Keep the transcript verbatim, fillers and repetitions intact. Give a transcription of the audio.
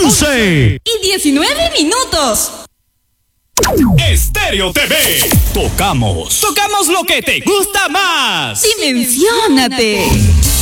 once y diecinueve minutos. Estéreo T V. Tocamos. Tocamos lo que te gusta más. Dimensiónate.